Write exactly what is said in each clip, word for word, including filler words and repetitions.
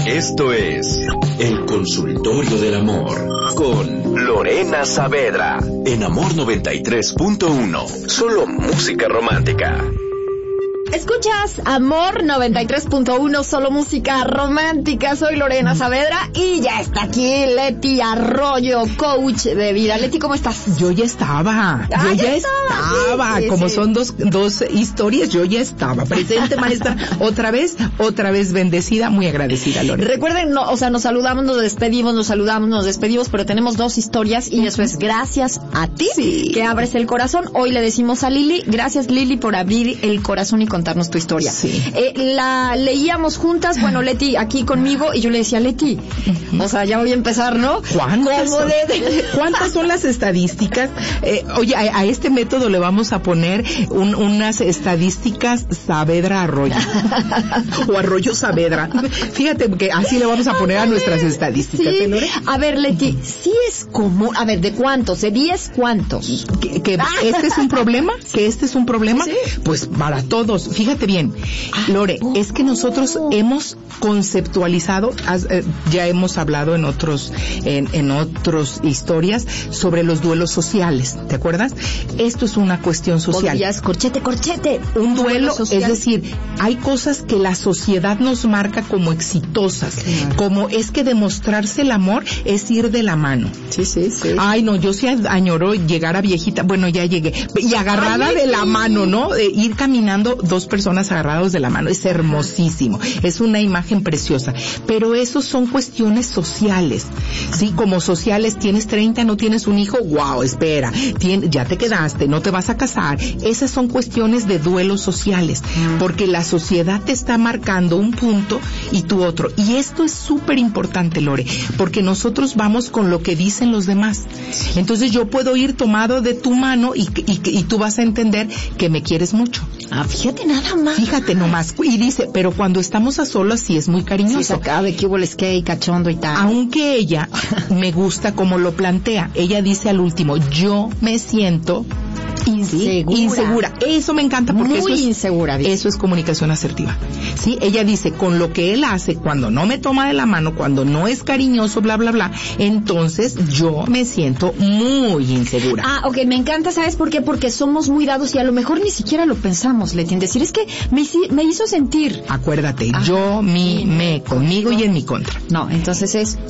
Esto es El Consultorio del Amor con Lorena Saavedra en Amor noventa y tres punto uno. Solo música romántica. Escuchas Amor noventa y tres punto uno, solo música romántica. Soy Lorena Saavedra y ya está aquí Leti Arroyo, coach de vida. Leti, ¿cómo estás? Yo ya estaba, ah, yo ya, ya estaba, estaba, sí, sí, como sí. son dos, dos historias, yo ya estaba. Presente, maestra, otra vez, otra vez bendecida, muy agradecida, Lorena. Recuerden, no, o sea, nos saludamos, nos despedimos, nos saludamos, nos despedimos, pero tenemos dos historias y eso es gracias a ti, sí. que abres el corazón. Hoy le decimos a Lili, gracias Lili por abrir el corazón y contarnos tu historia. Sí. Eh, la leíamos juntas, bueno, Leti aquí conmigo y yo le decía, Leti, o sea, ya voy a empezar, ¿no? ¿Cuántas son, de... ¿cuántas son las estadísticas? Eh, oye, a, a este método le vamos a poner un, unas estadísticas Saavedra Arroyo. O Arroyo Saavedra. Fíjate que así le vamos a poner a nuestras estadísticas. Sí. ¿Eh, A ver, Leti, sí es común. A ver, ¿de cuántos? ¿De diez cuántos? ¿Que, que este es un problema? ¿Que este es un problema? ¿Sí? Pues para todos. Fíjate bien, Lore, es que nosotros hemos conceptualizado, eh, ya hemos hablado en otros, en, en otros historias sobre los duelos sociales, ¿te acuerdas? Esto es una cuestión social. Podrías, corchete, corchete. Un duelo, social. es decir, hay cosas que la sociedad nos marca como exitosas, claro. Como es que demostrarse el amor es ir de la mano. Sí, sí, sí. Ay, no, yo sí añoro llegar a viejita, bueno, ya llegué, y agarrada Ay, de sí. la mano, ¿no? Eh, ir caminando dos personas agarrados de la mano, es hermosísimo, es una imagen preciosa, pero esos son cuestiones sociales, ¿sí? Como sociales, tienes treinta, no tienes un hijo, wow, espera, tien, ya te quedaste, no te vas a casar, esas son cuestiones de duelos sociales, porque la sociedad te está marcando un punto y tu otro, y esto es súper importante, Lore, porque nosotros vamos con lo que dicen los demás, entonces yo puedo ir tomado de tu mano y, y, y tú vas a entender que me quieres mucho. Ah, fíjate nada más. Fíjate nomás, y dice, pero cuando estamos a solas sí es muy cariñoso. Sí, se acaba de que hubo el skate, cachondo y tal. Aunque ella me gusta como lo plantea. Ella dice al último, yo me siento insegura. insegura. Eso me encanta porque muy eso es, insegura, dice. Eso es comunicación asertiva. Sí, ella dice, con lo que él hace, cuando no me toma de la mano, cuando no es cariñoso, bla, bla, bla, entonces yo me siento muy insegura. Ah, ok, me encanta, ¿sabes por qué? Porque somos muy dados y a lo mejor ni siquiera lo pensamos, Leti, en decir, es que me, me hizo sentir. Acuérdate, Ajá. yo, mi, me, conmigo y en mi contra. No, entonces es...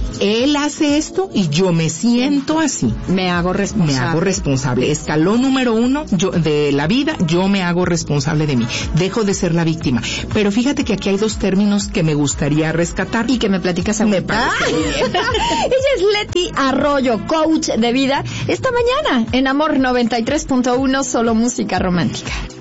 Él hace esto y yo me siento así. Me hago responsable. Me hago responsable. Escalón número uno yo, de la vida, yo me hago responsable de mí. Dejo de ser la víctima. Pero fíjate que aquí hay dos términos que me gustaría rescatar. Y que me platicas a Me parece bien. Ella es Leti Arroyo, coach de vida, esta mañana en Amor noventa y tres punto uno, solo música romántica.